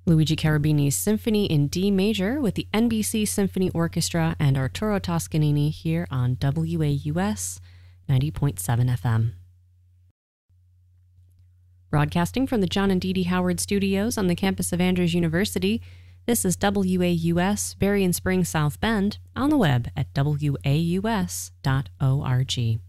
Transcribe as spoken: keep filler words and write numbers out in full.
Luigi Cherubini's Symphony in D major with the N B C Symphony Orchestra and Arturo Toscanini here on W A U S ninety point seven F M. Broadcasting from the John and Dee Dee Howard Studios on the campus of Andrews University, this is W A U S, Berrien Springs, South Bend, on the web at W A U S dot org.